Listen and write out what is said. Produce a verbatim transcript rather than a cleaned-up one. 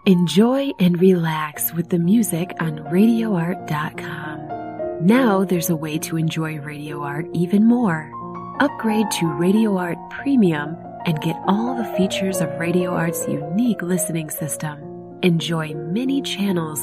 Enjoy and relax with the music on radio art dot com. Now there's a way to enjoy Radio Art even more. Upgrade to Radio Art Premium and get all the features of Radio Art's unique listening system. Enjoy many channels